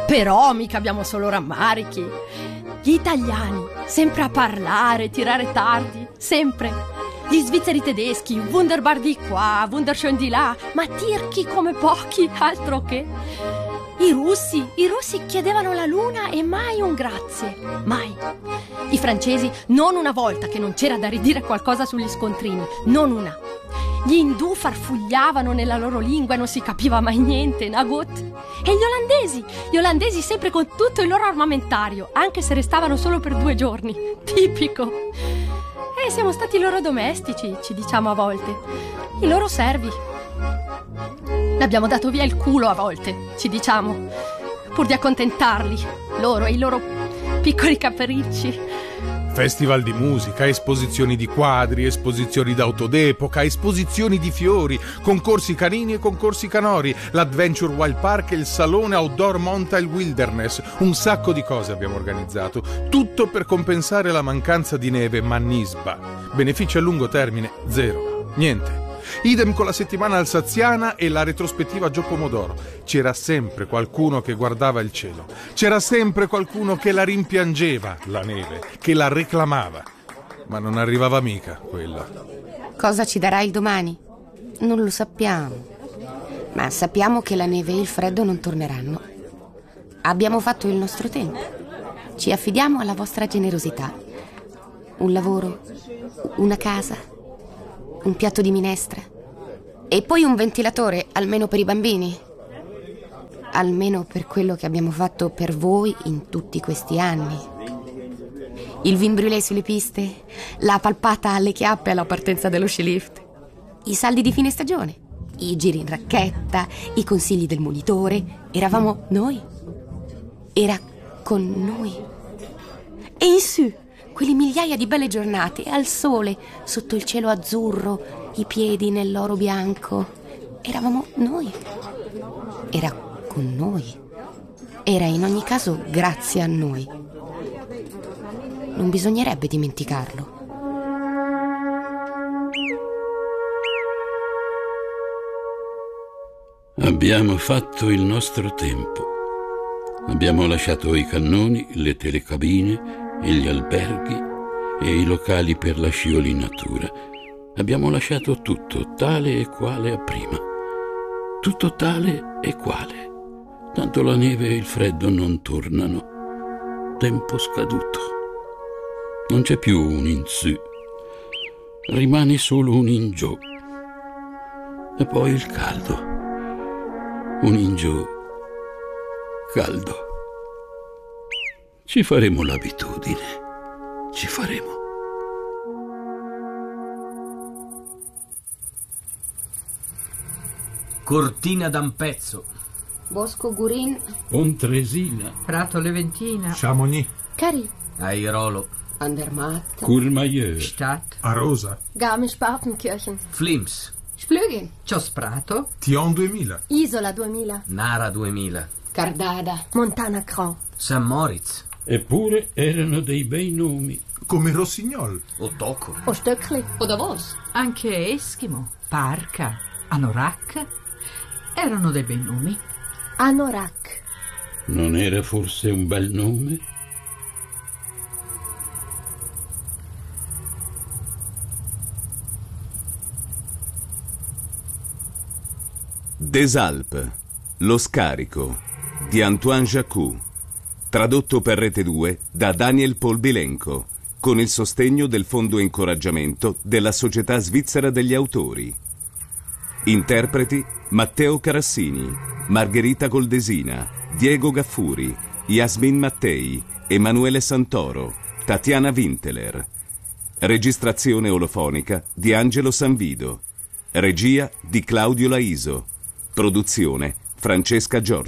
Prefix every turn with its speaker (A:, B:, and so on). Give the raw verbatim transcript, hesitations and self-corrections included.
A: Però mica abbiamo solo rammarichi. Gli italiani, sempre a parlare, tirare tardi, sempre. Gli svizzeri tedeschi, wunderbar di qua, wunderschön di là, ma tirchi come pochi, altro che. I russi, i russi chiedevano la luna e mai un grazie, mai. I francesi, non una volta che non c'era da ridire qualcosa sugli scontrini, non una. Gli indù farfugliavano nella loro lingua e non si capiva mai niente, nagot. E gli olandesi, gli olandesi sempre con tutto il loro armamentario, anche se restavano solo per due giorni, tipico. E siamo stati i loro domestici, ci diciamo a volte, i loro servi. L'abbiamo dato via il culo a volte, ci diciamo, pur di accontentarli, loro e i loro piccoli capricci.
B: Festival di musica, esposizioni di quadri, esposizioni d'auto d'epoca, esposizioni di fiori, concorsi canini e concorsi canori, l'Adventure Wild Park e il salone Outdoor Mountain Wilderness. Un sacco di cose abbiamo organizzato, tutto per compensare la mancanza di neve, ma nisba. Benefici a lungo termine, zero, niente. Idem con la settimana alsaziana e la retrospettiva Gio Pomodoro. C'era sempre qualcuno che guardava il cielo. C'era sempre qualcuno che la rimpiangeva, la neve, che la reclamava. Ma non arrivava mica quella.
C: Cosa ci darà il domani? Non lo sappiamo. Ma sappiamo che la neve e il freddo non torneranno. Abbiamo fatto il nostro tempo. Ci affidiamo alla vostra generosità. Un lavoro, una casa, un piatto di minestra e poi un ventilatore, almeno per i bambini. Almeno per quello che abbiamo fatto per voi in tutti questi anni. Il vin brûlé sulle piste, la palpata alle chiappe alla partenza dello skilift, i saldi di fine stagione, i giri in racchetta, i consigli del monitore. Eravamo noi. Era con noi. E in su quelle migliaia di belle giornate al sole, sotto il cielo azzurro, i piedi nell'oro bianco. Eravamo noi. Era con noi. Era in ogni caso grazie a noi. Non bisognerebbe dimenticarlo.
D: Abbiamo fatto il nostro tempo. Abbiamo lasciato i cannoni, le telecabine e gli alberghi e i locali per la sciolinatura. Abbiamo lasciato tutto tale e quale a prima. Tutto tale e quale. Tanto la neve e il freddo non tornano. Tempo scaduto. Non c'è più un in su. Rimane solo un in giù. E poi il caldo. Un in giù caldo. Ci faremo l'abitudine. Ci faremo.
E: Cortina d'Ampezzo,
C: Bosco Gurin,
D: Pontresina,
F: Prato Leventina,
B: Chamonix,
A: Cari,
E: Airolo,
C: Andermatt,
D: Courmayeur,
F: Stadt,
B: Arosa,
A: Garmisch-Partenkirchen,
E: Flims,
C: Splügen,
F: Cios Prato,
B: Tion duemila,
A: Isola duemila,
E: Nara duemila,
C: Cardada,
A: Montana Croix,
E: San Moritz,
D: eppure erano dei bei nomi.
B: come Rossignol,
E: Otoko,
A: Ostöckli,
C: o Davos.
F: anche Eskimo, Parca, Anorak, erano dei bei nomi.
A: Anorak.
D: Non era forse un bel nome?
G: Des Alpes, Lo scarico di Antoine Jacou, tradotto per Rete due da Daniel Polbilenko, con il sostegno del Fondo Incoraggiamento della Società Svizzera degli Autori. Interpreti: Matteo Carassini, Margherita Goldesina, Diego Gaffuri, Yasmin Mattei, Emanuele Santoro, Tatiana Winteler. Registrazione olofonica di Angelo Sanvido. Regia di Claudio Laiso. Produzione Francesca Giorgi.